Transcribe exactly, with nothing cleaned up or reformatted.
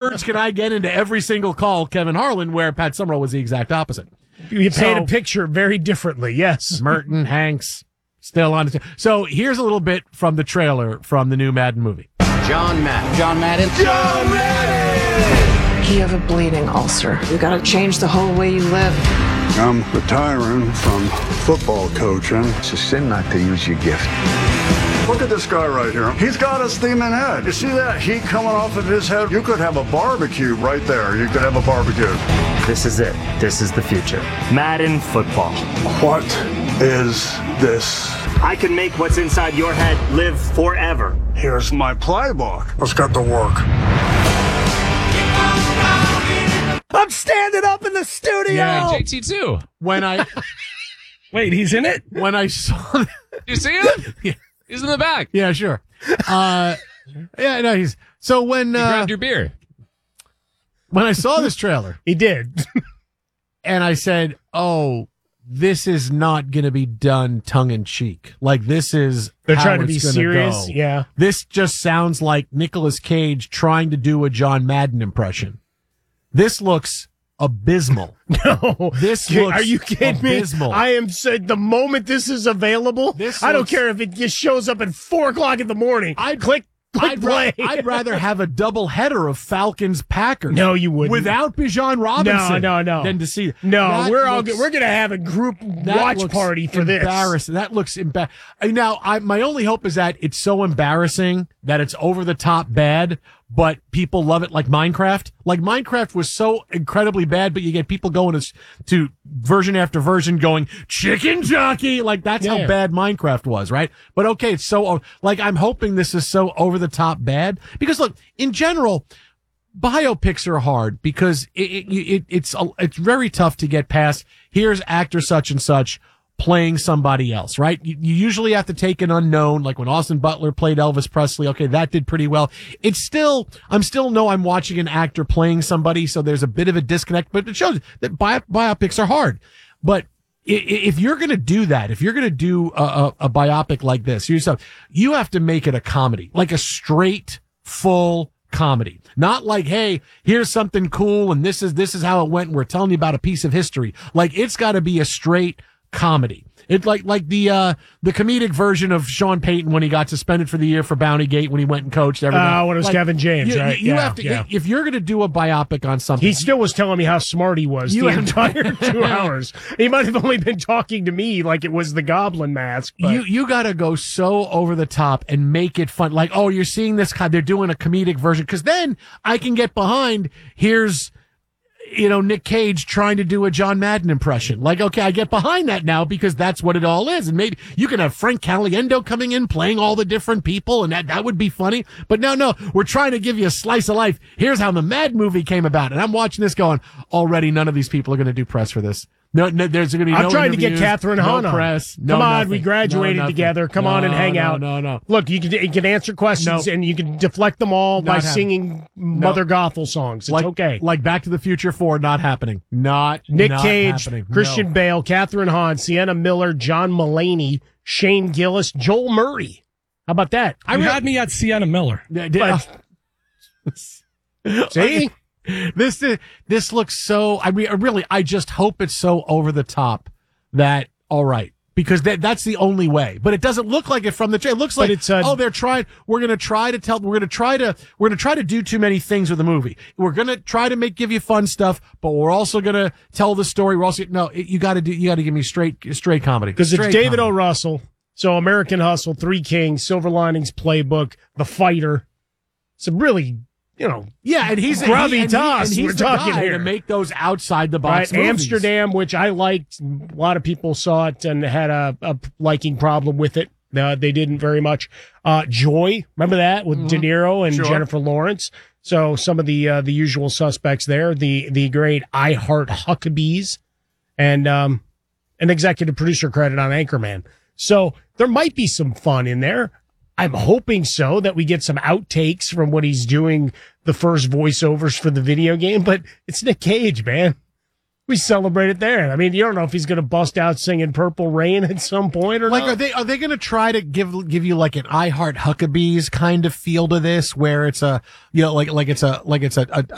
words can I get into every single call, Kevin Harlan, where Pat Summerall was the exact opposite. You paint So- a picture very differently, yes. Merton, Hanks, still on it. So here's a little bit from the trailer from the new Madden movie. John Madden. John Madden. John Madden! You have a bleeding ulcer. You gotta change the whole way you live. I'm retiring from football coaching. It's a sin not to use your gift. Look at this guy right here. He's got a steaming head. You see that heat coming off of his head? You could have a barbecue right there. You could have a barbecue. This is it. This is the future. Madden football. What is this? I can make what's inside your head live forever. Here's my playbook. Let's get to work. I'm standing up in the studio. Yeah, J T too. When I Wait, he's in it? when I saw, You see him? Yeah. He's in the back. yeah, sure. Uh, yeah, no, he's so when You uh, grabbed your beer. when I saw this trailer He did. and I said, "Oh, this is not going to be done tongue in cheek. Like this is They're how trying to be it's gonna serious. go. Yeah. This just sounds like Nicolas Cage trying to do a John Madden impression. This looks abysmal. No. This Are looks you kidding abysmal. me? I am said the moment this is available, This I don't looks- care if it just shows up at four o'clock in the morning. I'd click, click I'd, play. ra- I'd rather have a double header of Falcons Packers. No, you wouldn't. Without Bijan Robinson. No, no, no. Than to see. No, That we're all looks- good. We're gonna have a group that watch looks party for this. embarrassing. That looks embarrassing. Now, I, my only hope is that it's so embarrassing that it's over the top bad, but people love it like Minecraft. Like Minecraft was so incredibly bad, but you get people going to, to version after version going, chicken jockey. Like that's Yeah. how bad Minecraft was, right? But okay, it's so, like I'm hoping this is so over the top bad because look, in general, biopics are hard because it, it, it it's it's very tough to get past. Here's actor such and such playing somebody else, right? You, you usually have to take an unknown, like when Austin Butler played Elvis Presley. Okay, that did pretty well. It's still, I'm still know I'm watching an actor playing somebody, so there's a bit of a disconnect. But it shows that bio, biopics are hard. But i- i- if you're going to do that, if you're going to do a, a, a biopic like this, yourself, you have to make it a comedy, like a straight, full comedy. Not like, hey, here's something cool and this is, this is how it went and we're telling you about a piece of history. Like it's got to be a straight comedy. It's like, like the, uh, the comedic version of Sean Payton when he got suspended for the year for Bounty Gate when he went and coached everything. Uh, when it was Like, Kevin James, you, right? You, you Yeah, have to, yeah. if you're going to do a biopic on something. He still was telling me how smart he was You the have- entire two hours. He might have only been talking to me like it was the Goblin Mask. But You you got to go so over the top and make it fun. Like, oh, you're seeing this kind. They're doing a comedic version because then I can get behind. Here's, you know, Nick Cage trying to do a John Madden impression. Like, okay, I get behind that now because that's what it all is. And maybe you can have Frank Caliendo coming in playing all the different people, and that that would be funny. But no, no, we're trying to give you a slice of life. Here's how the Mad movie came about, and I'm watching this going. Already, none of these people are going to do press for this. No, no there's going to be I'm no trying to get interviews, Catherine no Hahn on. press. No Come on, nothing. we graduated No, nothing. together. Come on and No, hang no, out. No, no, Look, you can you can answer questions No. and you can deflect them all by Not happening. singing Mother Gothel songs. It's like, okay. Like Back to the Future four, not happening. Not Nick not Cage, happening. Christian No. Bale, Catherine Hahn, Sienna Miller, John Mulaney, Shane Gillis, Joel Murray. How about that? I had me at Sienna Miller. Yeah, did- But- See? this this looks so. I mean, really, I just hope it's so over the top that all right. Because that, that's the only way. But it doesn't look like it from the trailer. It looks But like, it's a- oh, they're trying, we're going to try to tell, we're going to try to, we're going to try to do too many things with the movie. We're going to try to make, give you fun stuff, but we're also going to tell the story. We're also, no, it, you got to do, you got to give me straight, straight comedy. Because it's Straight David comedy. O. Russell. So American Hustle, Three Kings, Silver Linings Playbook, The Fighter. Some really, you know, Yeah, and he's Grubby and he- and he- toss and he's we're the talking guy here. to make those outside the right? box movies. Amsterdam, which I liked. A lot of people saw it and had a, a liking problem with it. Uh, they didn't very much. Uh, Joy, remember that with De Niro and Sure. Jennifer Lawrence. So some of the uh, the usual suspects there. The the great I Heart Huckabees, and um, an executive producer credit on Anchorman. So there might be some fun in there. I'm hoping so, that we get some outtakes from what he's doing, the first voiceovers for the video game, but it's Nick Cage, man. We celebrate it there. I mean, you don't know if he's going to bust out singing Purple Rain at some point or Like, not. are they are they going to try to give give you like an I Heart Huckabees kind of feel to this, where it's a you know like like it's a like it's a, a,